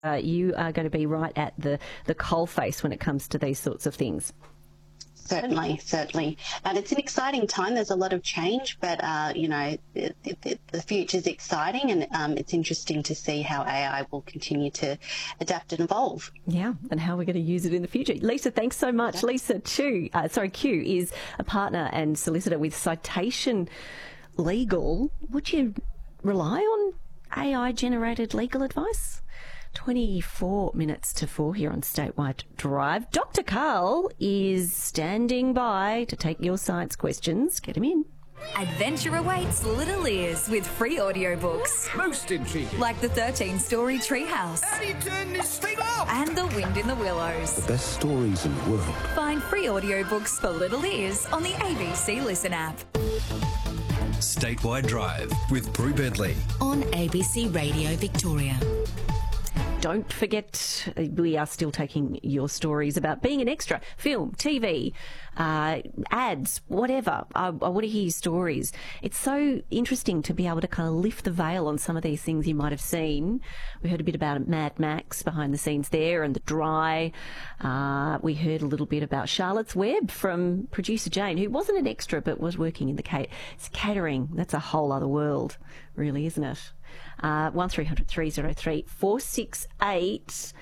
You are going to be right at the coalface when it comes to these sorts of things. Certainly. And it's an exciting time. There's a lot of change, but, the future's exciting, and it's interesting to see how AI will continue to adapt and evolve. Yeah, and how we're going to use it in the future. Lisa, thanks so much. Yeah. Lisa Q is a partner and solicitor with Citation Legal. Would you rely on AI-generated legal advice? 24 minutes to 4 here on Statewide Drive. Dr. Karl is standing by to take your science questions. Get him in. Adventure awaits little ears with free audiobooks. Most intriguing. Like the 13-story Treehouse. How do you turn this thing off? And The Wind in the Willows. The best stories in the world. Find free audiobooks for little ears on the ABC Listen app. Statewide Drive with Prue Bentley on ABC Radio Victoria. Don't forget, we are still taking your stories about being an extra, film, TV, ads, whatever. I want to hear your stories. It's so interesting to be able to kind of lift the veil on some of these things you might have seen. We heard a bit about Mad Max behind the scenes there and The Dry. We heard a little bit about Charlotte's Web from producer Jane, who wasn't an extra but was working in the catering. That's a whole other world, really, isn't it? 1300 303 468.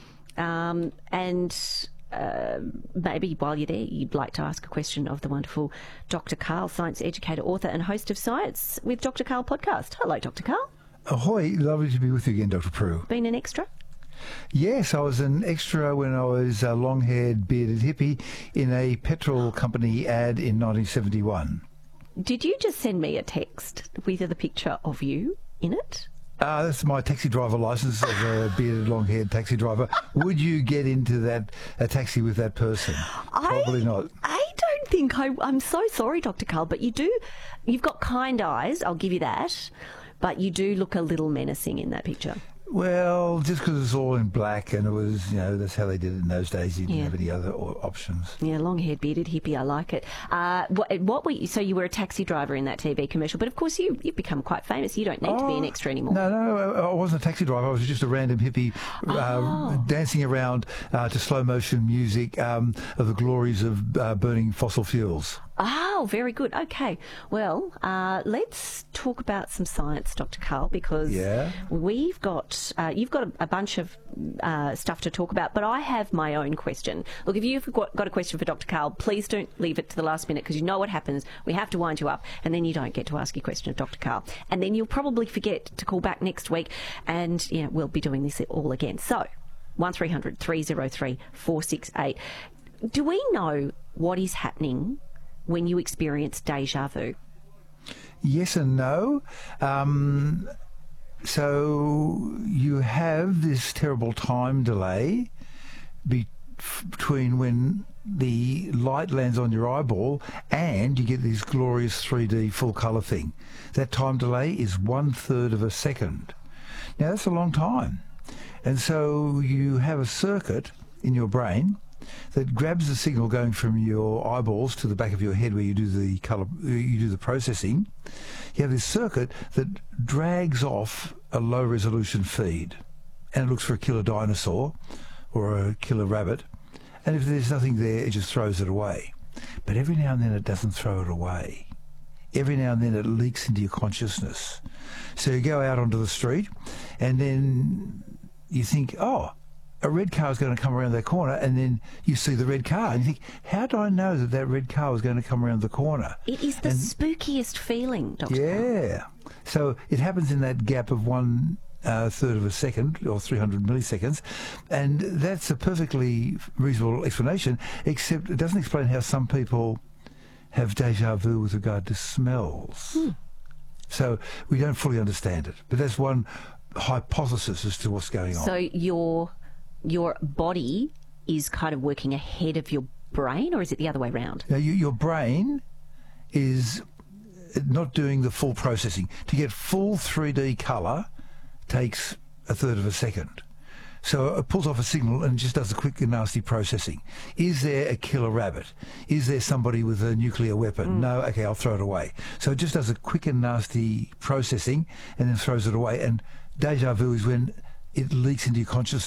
Maybe while you're there, you'd like to ask a question of the wonderful Dr. Karl, science educator, author and host of Science with Dr. Karl podcast. Hello, Dr. Karl. Ahoy, lovely to be with you again, Dr. Prue. Been an extra? Yes, I was an extra when I was a long-haired, bearded hippie in a petrol company ad in 1971. Did you just send me a text with the picture of you in it? That's my taxi driver licence as a bearded, long-haired taxi driver. Would you get into a taxi with that person? Probably not. I don't think I'm so sorry, Dr. Karl, but you've got kind eyes, I'll give you that, but you do look a little menacing in that picture. Well, just because it's all in black and it was, that's how they did it in those days. You didn't have any other options. Yeah, long-haired, bearded hippie, I like it. So you were a taxi driver in that TV commercial, but of course you've become quite famous. You don't need to be an extra anymore. No, I wasn't a taxi driver. I was just a random hippie dancing around to slow-motion music of the glories of burning fossil fuels. Oh, very good. Okay. Well, let's talk about some science, Dr. Karl, because you've got a bunch of stuff to talk about, but I have my own question. Look, if you've got a question for Dr. Karl, please don't leave it to the last minute, because you know what happens. We have to wind you up, and then you don't get to ask your question of Dr. Karl. And then you'll probably forget to call back next week, and we'll be doing this all again. So, 1300 303 468. Do we know what is happening when you experience deja vu? Yes and no. So you have this terrible time delay between when the light lands on your eyeball and you get this glorious 3D full colour thing. That time delay is 1/3 of a second. Now, that's a long time. And so you have a circuit in your brain that grabs the signal going from your eyeballs to the back of your head where you do the processing. You have this circuit that drags off a low-resolution feed, and it looks for a killer dinosaur or a killer rabbit, and if there's nothing there, it just throws it away. But every now and then it doesn't throw it away. Every now and then it leaks into your consciousness. So you go out onto the street, and then you think, a red car is going to come around that corner, and then you see the red car, and you think, how do I know that red car was going to come around the corner? It is the spookiest feeling, Dr. Yeah. Karl. So it happens in that gap of 1/3 of a second, or 300 milliseconds, and that's a perfectly reasonable explanation, except it doesn't explain how some people have deja vu with regard to smells. So we don't fully understand it, but that's one hypothesis as to what's going on. So your body is kind of working ahead of your brain, or is it the other way around? Now, your brain is not doing the full processing. To get full 3D colour takes 1/3 of a second. So it pulls off a signal and just does a quick and nasty processing. Is there a killer rabbit? Is there somebody with a nuclear weapon? No, okay, I'll throw it away. So it just does a quick and nasty processing and then throws it away. And deja vu is when it leaks into your consciousness